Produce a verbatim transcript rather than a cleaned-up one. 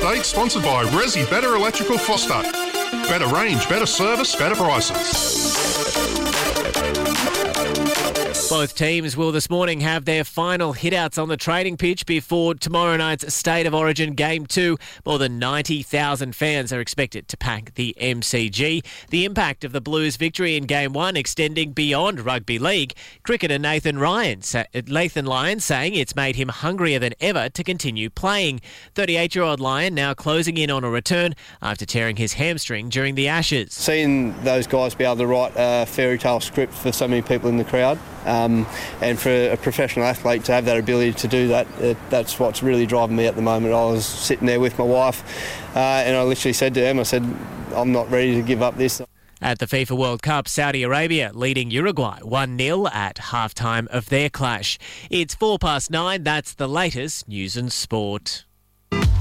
update sponsored by Resi Better Electrical Foster. Better range, better service, better prices. Both teams will this morning have their final hitouts on the training pitch before tomorrow night's State of Origin Game two. More than ninety thousand fans are expected to pack the M C G. The impact of the Blues' victory in Game one extending beyond rugby league. Cricketer Nathan Ryan, Nathan Lyon saying it's made him hungrier than ever to continue playing. thirty-eight-year-old Lyon now closing in on a return after tearing his hamstring during the Ashes. Seeing those guys be able to write a fairy tale script for so many people in the crowd, Um, and for a professional athlete to have that ability to do that, it, that's what's really driving me at the moment. I was sitting there with my wife uh, and I literally said to them, I said, I'm not ready to give up this. At the FIFA World Cup, Saudi Arabia leading Uruguay one nil at half-time of their clash. It's four past nine. That's the latest news and sport.